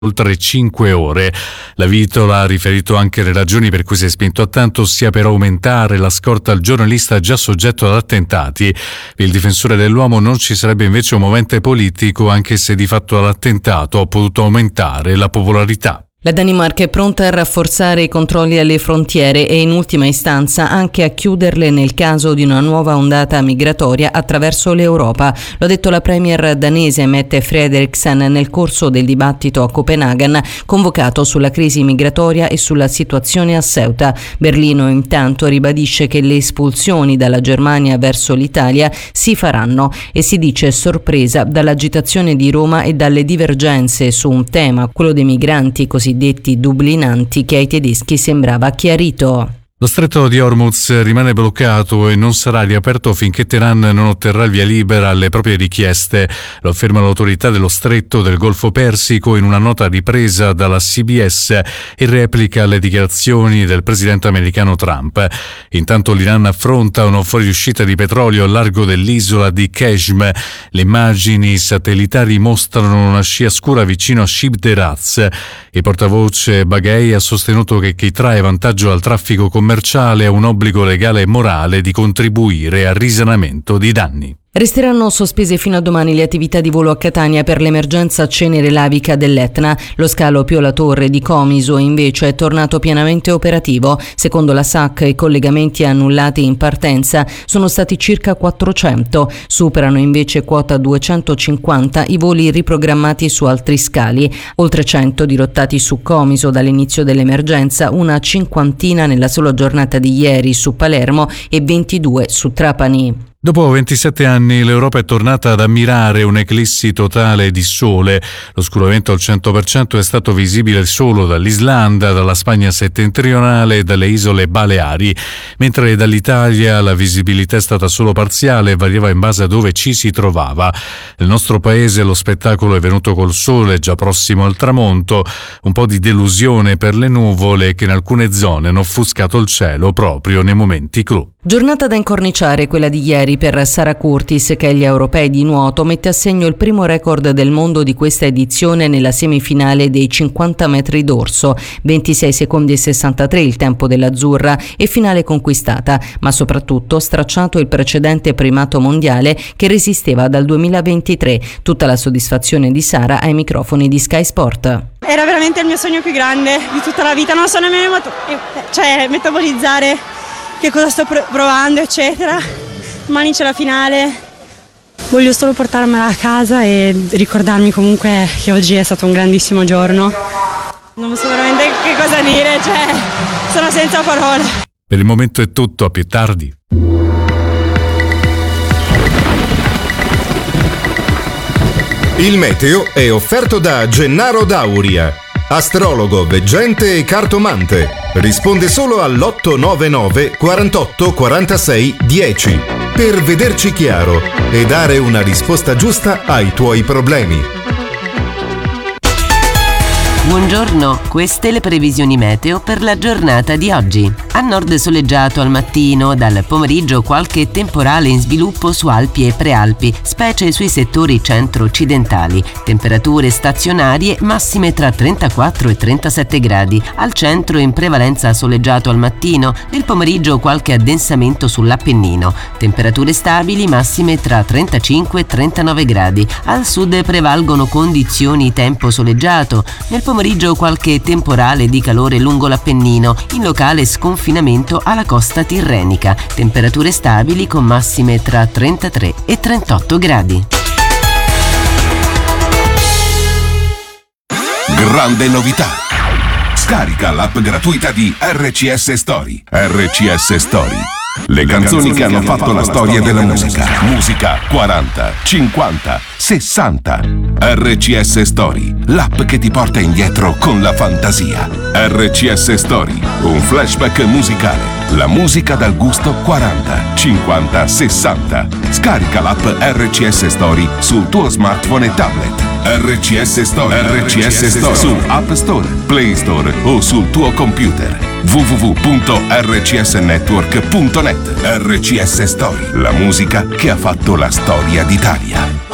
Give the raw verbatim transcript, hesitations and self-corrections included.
oltre cinque ore. La Vitola ha riferito anche le ragioni per cui si è spinto a tanto, sia per aumentare la scorta al giornalista già soggetto ad attentati. Il difensore dell'uomo: non ci sarebbe invece un movente politico, anche se di fatto l'attentato ha potuto aumentare la popolarità. La Danimarca è pronta a rafforzare i controlli alle frontiere e in ultima istanza anche a chiuderle nel caso di una nuova ondata migratoria attraverso l'Europa. Lo ha detto la premier danese Mette Frederiksen nel corso del dibattito a Copenaghen convocato sulla crisi migratoria e sulla situazione a Ceuta. Berlino intanto ribadisce che le espulsioni dalla Germania verso l'Italia si faranno e si dice sorpresa dall'agitazione di Roma e dalle divergenze su un tema, quello dei migranti così detti dublinanti, che ai tedeschi sembrava chiarito. Lo stretto di Hormuz rimane bloccato e non sarà riaperto finché Teheran non otterrà il via libera alle proprie richieste. Lo afferma l'autorità dello stretto del Golfo Persico in una nota ripresa dalla C B S in replica alle dichiarazioni del presidente americano Trump. Intanto l'Iran affronta una fuoriuscita di petrolio al largo dell'isola di Qeshm. Le immagini satellitari mostrano una scia scura vicino a Shib Deraz. Il portavoce Baghei ha sostenuto che chi trae vantaggio dal traffico commerciale commerciale ha un obbligo legale e morale di contribuire al risanamento di danni. Resteranno sospese fino a domani le attività di volo a Catania per l'emergenza cenere lavica dell'Etna. Lo scalo Pio La Torre di Comiso invece è tornato pienamente operativo. Secondo la S A C i collegamenti annullati in partenza sono stati circa quattrocento. Superano invece quota duecentocinquanta i voli riprogrammati su altri scali. Oltre cento dirottati su Comiso dall'inizio dell'emergenza, una cinquantina nella sola giornata di ieri su Palermo e ventidue su Trapani. Dopo ventisette anni l'Europa è tornata ad ammirare un'eclissi totale di sole. Lo scuramente al cento per cento è stato visibile solo dall'Islanda, dalla Spagna settentrionale e dalle isole Baleari, mentre dall'Italia la visibilità è stata solo parziale e variava in base a dove ci si trovava. Nel nostro paese lo spettacolo è venuto col sole già prossimo al tramonto, un po' di delusione per le nuvole che in alcune zone hanno offuscato il cielo proprio nei momenti clou. Giornata da incorniciare quella di ieri per Sara Curtis, che agli europei di nuoto mette a segno il primo record del mondo di questa edizione nella semifinale dei cinquanta metri d'orso. ventisei secondi e sessantatré il tempo dell'azzurra e finale conquistata, ma soprattutto stracciato il precedente primato mondiale che resisteva dal duemilaventitré. Tutta la soddisfazione di Sara ai microfoni di Sky Sport. Era veramente il mio sogno più grande di tutta la vita, non so nemmeno cioè, metabolizzare che cosa sto provando, eccetera. Domani c'è la finale, voglio solo portarmela a casa e ricordarmi comunque che oggi è stato un grandissimo giorno. Non so veramente che cosa dire, cioè sono senza parole. Per il momento è tutto, a più tardi. Il meteo è offerto da Gennaro Dauria, astrologo, veggente e cartomante. Risponde solo all'otto nove nove quarantotto quarantasei dieci per vederci chiaro e dare una risposta giusta ai tuoi problemi. Buongiorno, queste le previsioni meteo per la giornata di oggi. A nord soleggiato al mattino, dal pomeriggio qualche temporale in sviluppo su Alpi e Prealpi, specie sui settori centro-occidentali. Temperature stazionarie massime tra trentaquattro e trentasette gradi. Al centro in prevalenza soleggiato al mattino, nel pomeriggio qualche addensamento sull'Appennino. Temperature stabili massime tra trentacinque e trentanove gradi. Al sud prevalgono condizioni tempo soleggiato. Nel pomeriggio qualche temporale di calore lungo l'Appennino, in locale sconfinamento alla costa tirrenica. Temperature stabili con massime tra trentatré e trentotto gradi. Grande novità! Scarica l'app gratuita di R C S Story. R C S Story. Le canzoni che hanno fatto la storia della musica. Musica quaranta, cinquanta, sessanta. R C S Story, l'app che ti porta indietro con la fantasia. R C S Story, un flashback musicale. La musica dal gusto quaranta, cinquanta, sessanta. Scarica l'app R C S Story sul tuo smartphone e tablet. R C S Story, R C S Story su App Store, Play Store o sul tuo computer. w w w punto r c s network punto net. R C S Story, la musica che ha fatto la storia d'Italia.